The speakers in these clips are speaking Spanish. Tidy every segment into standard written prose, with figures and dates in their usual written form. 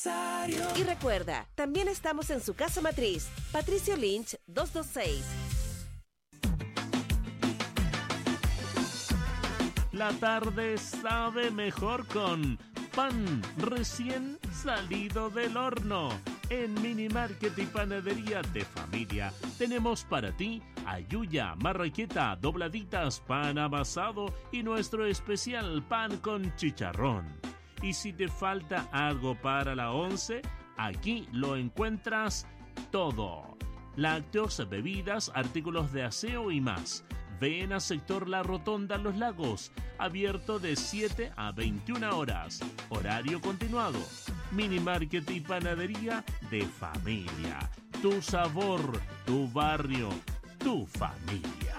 Y recuerda, también estamos en su casa matriz, Patricio Lynch 226. La tarde sabe mejor con pan recién salido del horno. En Mini Market y Panadería de Familia tenemos para ti ayuya, marraqueta, dobladitas, pan amasado y nuestro especial pan con chicharrón. Y si te falta algo para la 11, aquí lo encuentras todo. Lácteos, bebidas, artículos de aseo y más. Ven a Sector La Rotonda Los Lagos, abierto de 7 a 21 horas. Horario continuado. Mini Market y Panadería de Familia. Tu sabor, tu barrio, tu familia.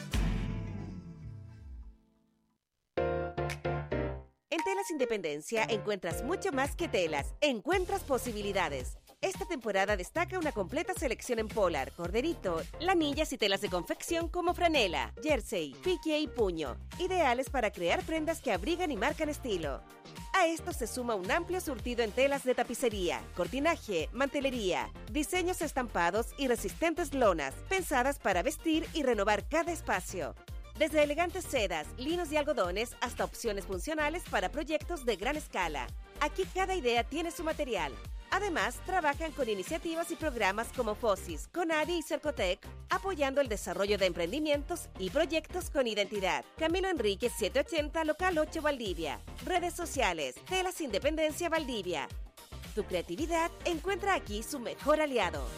En Telas Independencia encuentras mucho más que telas. Encuentras posibilidades. Esta temporada destaca una completa selección en polar, corderito, lanillas y telas de confección como franela, jersey, pique y puño, ideales para crear prendas que abrigan y marcan estilo. A esto se suma un amplio surtido en telas de tapicería, cortinaje, mantelería, diseños estampados y resistentes lonas, pensadas para vestir y renovar cada espacio. Desde elegantes sedas, linos y algodones hasta opciones funcionales para proyectos de gran escala. Aquí cada idea tiene su material. Además, trabajan con iniciativas y programas como FOSIS, CONADI y Cercotec, apoyando el desarrollo de emprendimientos y proyectos con identidad. Camilo Enríquez 780, local 8 Valdivia. Redes sociales, Telas Independencia Valdivia. Tu creatividad encuentra aquí su mejor aliado.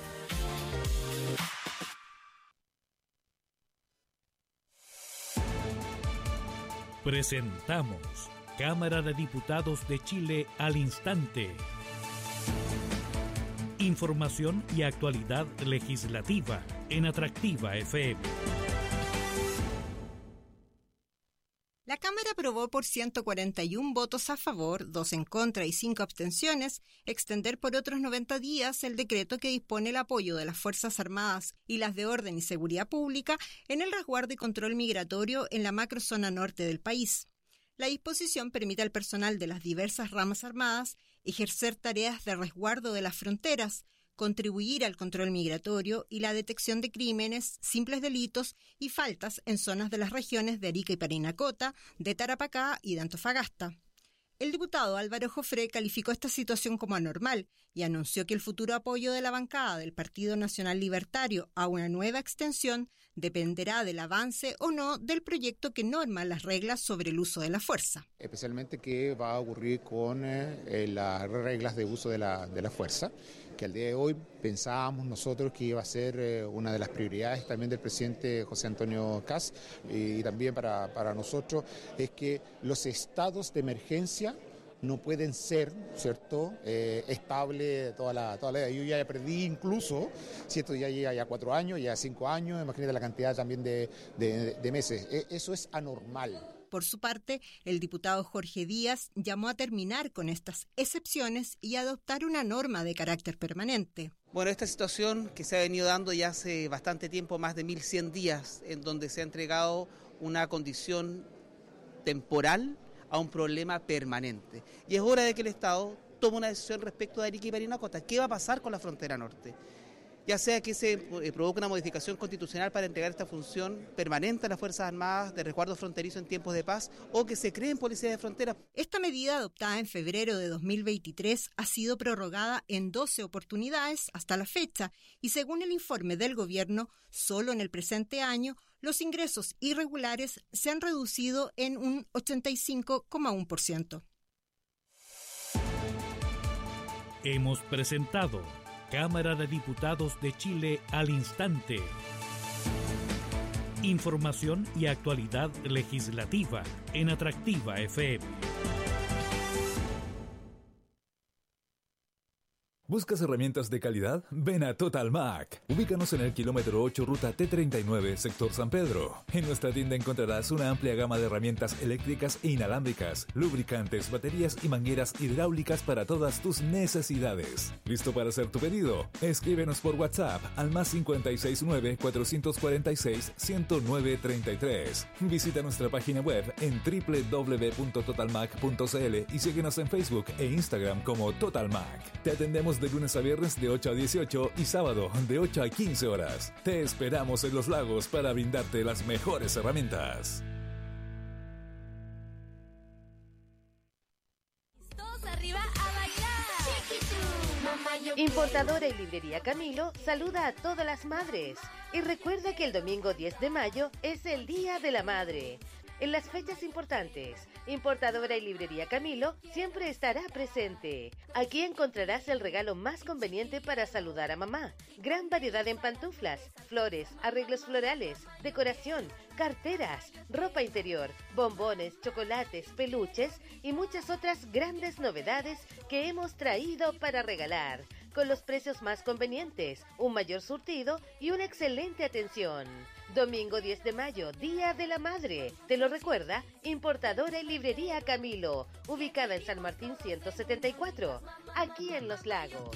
Presentamos Cámara de Diputados de Chile al instante. Información y actualidad legislativa en Atractiva FM. La Cámara aprobó por 141 votos a favor, 2 en contra y 5 abstenciones, extender por otros 90 días el decreto que dispone el apoyo de las Fuerzas Armadas y las de Orden y Seguridad Pública en el resguardo y control migratorio en la macrozona norte del país. La disposición permite al personal de las diversas ramas armadas ejercer tareas de resguardo de las fronteras, contribuir al control migratorio y la detección de crímenes, simples delitos y faltas en zonas de las regiones de Arica y Parinacota, de Tarapacá y de Antofagasta. El diputado Álvaro Jofré calificó esta situación como anormal y anunció que el futuro apoyo de la bancada del Partido Nacional Libertario a una nueva extensión dependerá del avance o no del proyecto que norma las reglas sobre el uso de la fuerza. Especialmente qué va a ocurrir con las reglas de uso de la fuerza, que al día de hoy pensábamos nosotros que iba a ser una de las prioridades también del presidente José Antonio Kast, y también para nosotros es que los estados de emergencia no pueden ser, ¿cierto?, estable toda la vida. Yo ya perdí incluso, si esto ya llega ya 4 años, ya 5 años, imagínate la cantidad también de meses. Eso es anormal. Por su parte, el diputado Jorge Díaz llamó a terminar con estas excepciones y adoptar una norma de carácter permanente. Bueno, esta situación que se ha venido dando ya hace bastante tiempo, más de 1100 días, en donde se ha entregado una condición temporal a un problema permanente. Y es hora de que el Estado tome una decisión respecto de Arica y Parinacota. ¿Qué va a pasar con la frontera norte? Ya sea que se provoque una modificación constitucional para entregar esta función permanente a las Fuerzas Armadas de resguardo fronterizo en tiempos de paz, o que se creen policías de frontera. Esta medida, adoptada en febrero de 2023, ha sido prorrogada en 12 oportunidades hasta la fecha, y según el informe del Gobierno, solo en el presente año, los ingresos irregulares se han reducido en un 85,1%. Hemos presentado Cámara de Diputados de Chile al instante. Información y actualidad legislativa en Atractiva FM. ¿Buscas herramientas de calidad? Ven a Total Mac. Ubícanos en el kilómetro 8, ruta T39, sector San Pedro. En nuestra tienda encontrarás una amplia gama de herramientas eléctricas e inalámbricas, lubricantes, baterías y mangueras hidráulicas para todas tus necesidades. ¿Listo para hacer tu pedido? Escríbenos por WhatsApp al +569 446 10933. Visita nuestra página web en www.totalmac.cl y síguenos en Facebook e Instagram como Total Mac. Te atendemos de lunes a viernes de 8 a 18 y sábado de 8 a 15 horas. Te esperamos en Los Lagos para brindarte las mejores herramientas. Todos arriba a bailar. Importadora y librería Camilo saluda a todas las madres y recuerda que el domingo 10 de mayo es el Día de la Madre. En las fechas importantes, Importadora y Librería Camilo siempre estará presente. Aquí encontrarás el regalo más conveniente para saludar a mamá. Gran variedad en pantuflas, flores, arreglos florales, decoración, carteras, ropa interior, bombones, chocolates, peluches y muchas otras grandes novedades que hemos traído para regalar. Con los precios más convenientes, un mayor surtido y una excelente atención. Domingo 10 de mayo, Día de la Madre. Te lo recuerda Importadora y Librería Camilo, ubicada en San Martín 174, aquí en Los Lagos.